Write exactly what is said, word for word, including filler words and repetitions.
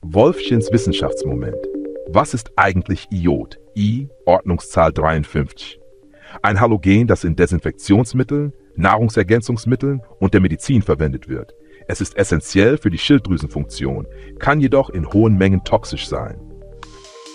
Wolfchens Wissenschaftsmoment. Was ist eigentlich Iod? I, Ordnungszahl dreiundfünfzig. Ein Halogen, das in Desinfektionsmitteln, Nahrungsergänzungsmitteln und der Medizin verwendet wird. Es ist essentiell für die Schilddrüsenfunktion, kann jedoch in hohen Mengen toxisch sein.